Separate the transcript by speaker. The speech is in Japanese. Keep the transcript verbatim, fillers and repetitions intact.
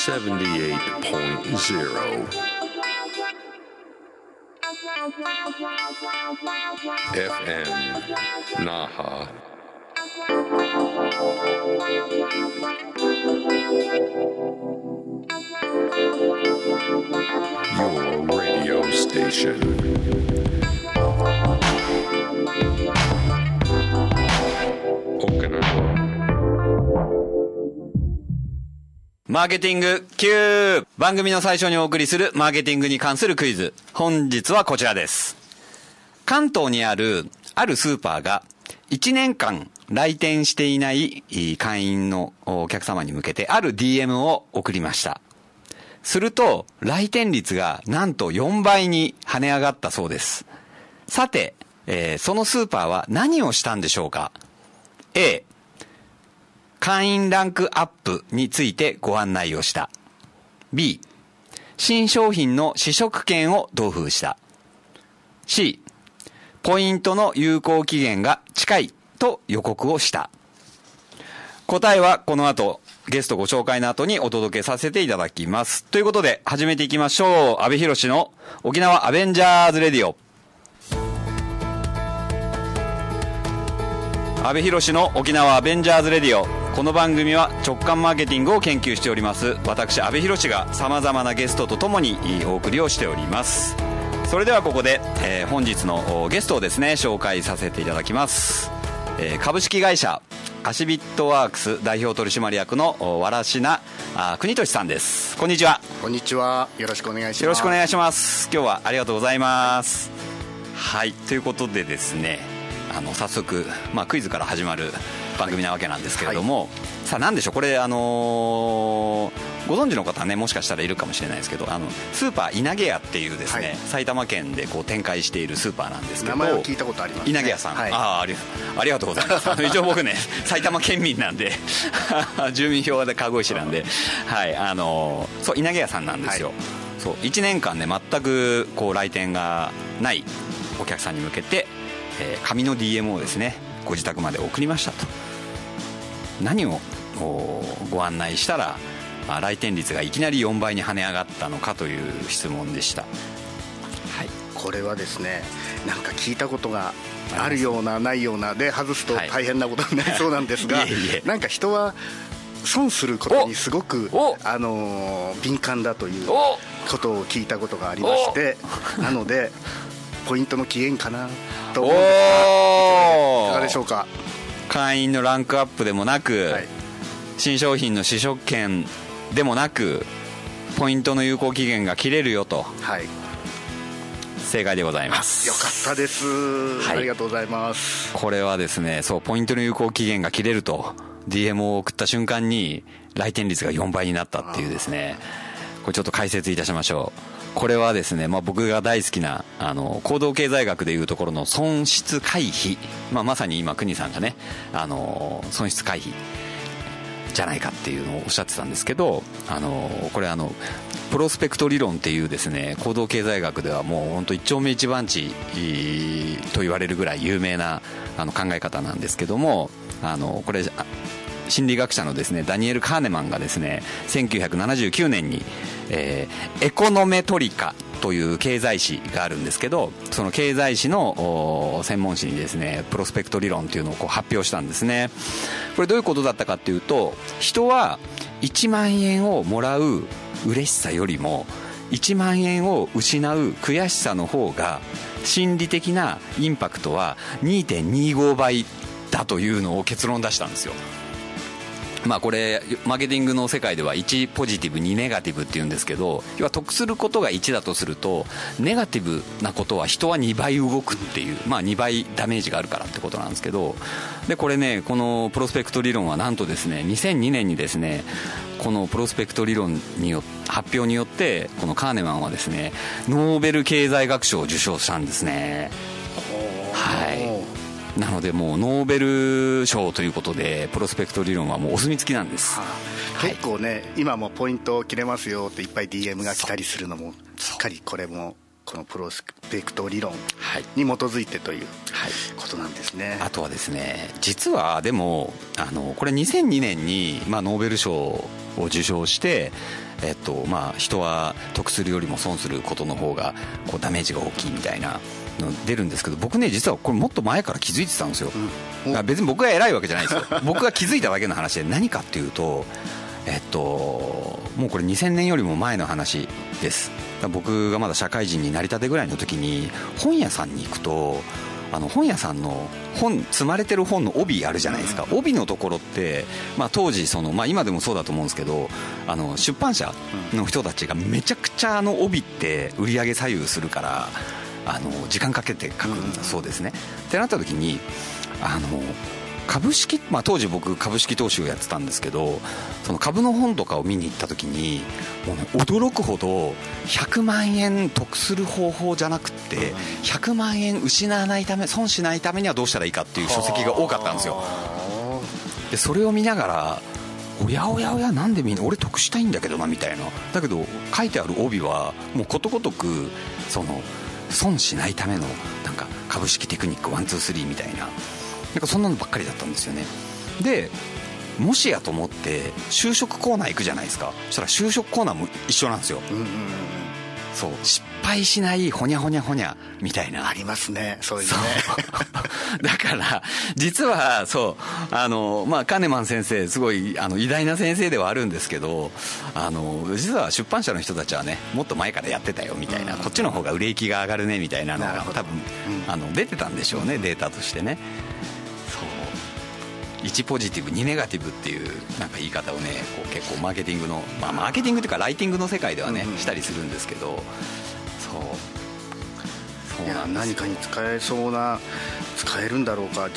Speaker 1: セブンティエイトポイントゼロ エフエム Naha Your radio station Okinawa
Speaker 2: マーケティング Q 番組の最初にお送りするマーケティングに関するクイズ。本日はこちらです。関東にあるあるスーパーがいちねんかん来店していない会員のお客様に向けてある ディーエム を送りました。すると来店率がなんとよんばいに跳ね上がったそうです。さて、えー、そのスーパーは何をしたんでしょうか。 A会員ランクアップについてご案内をした。 B 新商品の試食券を同封した。 C ポイントの有効期限が近いと予告をした。答えはこの後ゲストご紹介の後にお届けさせていただきます。ということで始めていきましょう。阿部寛の沖縄アベンジャーズレディオ。阿部寛の沖縄アベンジャーズレディオ。この番組は直感マーケティングを研究しております私阿部寛がさまざまなゲストとともにお送りをしております。それではここで、えー、本日のゲストをですね紹介させていただきます。えー、株式会社アシビットワークス代表取締役のわらしな国俊さんです。こんにちは。
Speaker 3: こんにちは。よろしくお願いします。
Speaker 2: よろしくお願いします。今日はありがとうございます。はい、はい、ということでですね、あの早速、まあ、クイズから始まる番組なわけなんですけれども、はい、さあ何でしょうこれ、あのー、ご存知の方はねもしかしたらいるかもしれないですけど、あのスーパー稲毛屋っていうですね、はい、埼玉県でこう展開しているスーパーなんですけど、
Speaker 3: 名前を聞いたことありますね。
Speaker 2: 稲毛屋さん、はい、あ, あ, りありがとうございます。あの一応僕ね埼玉県民なんで住民票で川越市なんで、はい、あのー、そう稲毛屋さんなんですよ、はい、そういちねんかんね全くこう来店がないお客さんに向けて、えー、紙の ディーエム をですねご自宅まで送りましたと。何をご案内したら来店率がいきなりよんばいに跳ね上がったのかという質問でした。はい、
Speaker 3: これはですね、なんか聞いたことがあるようなないようなで外すと大変なことになりそうなんですが、はい、いえいえ、なんか人は損することにすごくあの敏感だということを聞いたことがありまして、なのでポイントの期限かなと思うんですが、いかがでしょうか。
Speaker 2: 会員のランクアップでもなく、はい、新商品の試食券でもなくポイントの有効期限が切れるよと、はい、正解でございます。
Speaker 3: よかったです、はい、ありがとうございます。
Speaker 2: これはですね、そうポイントの有効期限が切れると ディーエム を送った瞬間に来店率がよんばいになったっていうですね、これちょっと解説いたしましょう。これはですね、まあ、僕が大好きなあの行動経済学でいうところの損失回避、まあ、まさに今国さんがねあの損失回避じゃないかっていうのをおっしゃってたんですけど、あのこれあのプロスペクト理論っていうですね行動経済学ではもう本当一丁目一番地と言われるぐらい有名なあの考え方なんですけども、あのこれ心理学者のですねダニエル・カーネマンがですねせんきゅうひゃくななじゅうきゅうねんに、えー、エコノメトリカという経済誌があるんですけど、その経済誌の専門誌にですねプロスペクト理論というのをこう発表したんですね。これどういうことだったかっていうと、人はいちまんえんをもらう嬉しさよりもいちまんえんを失う悔しさの方が心理的なインパクトは にてんにじゅうご 倍だというのを結論出したんですよ。まあこれマーケティングの世界ではいちポジティブにネガティブっていうんですけど、要は得することがいちだとするとネガティブなことは人はにばい動くっていう、まあにばいダメージがあるからってことなんですけど、でこれねこのプロスペクト理論はなんとですねにせんにねんにですねこのプロスペクト理論によ発表によってこのカーネマンはですねノーベル経済学賞を受賞したんですね。はい。なのでもうノーベル賞ということでプロスペクト理論はもうお墨付きなんです、は
Speaker 3: あ、結構ね、はい、今もポイント切れますよっていっぱい ディーエム が来たりするのもしっかりこれもこのプロスペクト理論に基づいてということなんですね、
Speaker 2: はい、あとはですね、実はでもあのこれにせんにねんに、まあ、ノーベル賞を受賞して、えっとまあ、人は得するよりも損することの方がこうダメージが大きいみたいなの出るんですけど、僕ね実はこれもっと前から気づいてたんですよ、うん、別に僕が偉いわけじゃないですよ僕が気づいただけの話で、何かっていうと、えっともうこれにせんねんよりも前の話です。僕がまだ社会人になりたてぐらいの時に本屋さんに行くと、あの本屋さんの本積まれてる本の帯あるじゃないですか。帯のところって、まあ、当時その、まあ、今でもそうだと思うんですけど、あの出版社の人たちがめちゃくちゃあの帯って売り上げ左右するから、あの時間かけて書くんだそうですね。ってなった時にあの株式、まあ、当時僕株式投資をやってたんですけど、その株の本とかを見に行った時にもう、ね、驚くほどひゃくまんえん得する方法じゃなくってひゃくまんえん失わないため、損しないためにはどうしたらいいかっていう書籍が多かったんですよ。でそれを見ながら、おやおやおや、なんでみんな俺得したいんだけどなみたいな、だけど書いてある帯はもうことごとくその損しないためのなんか株式テクニックワンツースリーみたいな、なんかそんなのばっかりだったんですよね。でもしやと思って就職コーナー行くじゃないですか。そしたら就職コーナーも一緒なんですよ、うんうんうん、そう失敗しないほにゃほにゃほにゃみたいな、
Speaker 3: ありますね、そういうね
Speaker 2: だから実はそうあの、まあ、カネマン先生すごいあの偉大な先生ではあるんですけど、あの実は出版社の人たちはねもっと前からやってたよみたいな、うん、こっちの方が売れ行きが上がるねみたいなのが多分、うん、あの出てたんでしょうね、データとしてね。いちポジティブにネガティブっていうなんか言い方をねこう結構マーケティングの、まあ、マーケティングというかライティングの世界ではね、うんうん、したりするんですけど、そうそうなんですよ。
Speaker 3: 何かに使えそうな、使えるんだろうか、